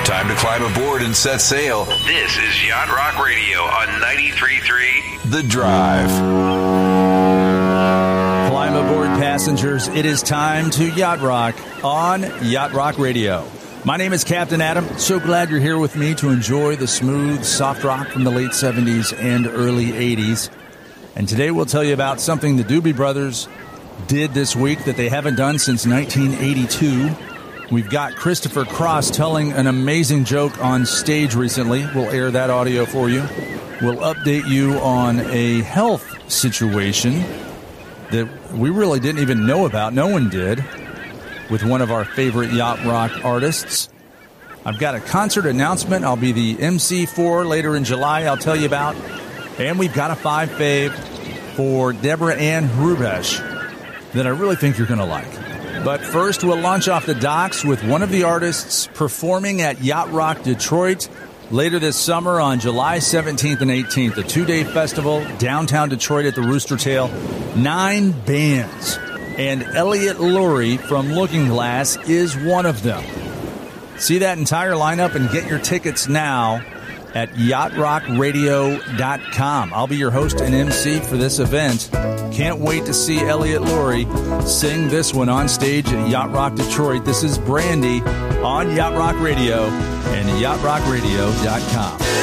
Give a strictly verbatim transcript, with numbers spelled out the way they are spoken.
Time to climb aboard and set sail. This is Yacht Rock Radio on ninety-three point three The Drive. Climb aboard, passengers. It is time to Yacht Rock on Yacht Rock Radio. My name is Captain Adam. So glad you're here with me to enjoy the smooth, soft rock from the late seventies and early eighties. And today we'll tell you about something the Doobie Brothers did this week that they haven't done since nineteen eighty-two. We've got Christopher Cross telling an amazing joke on stage recently. We'll air that audio for you. We'll update you on a health situation that we really didn't even know about. No one did, with one of our favorite yacht rock artists. I've got a concert announcement I'll be the M C for later in July I'll tell you about. And we've got a five fave for Deborah Ann Hrubesch that I really think you're going to like. But first, we'll launch off the docks with one of the artists performing at Yacht Rock Detroit later this summer on July seventeenth and eighteenth, a two-day festival downtown Detroit at the Rooster Tail. Nine bands, and Elliot Lurie from Looking Glass is one of them. See that entire lineup and get your tickets now at yacht rock radio dot com. I'll be your host and M C for this event. Can't wait to see Elliot Lurie sing this one on stage at Yacht Rock Detroit. This is Brandy on Yacht Rock Radio and yacht rock radio dot com.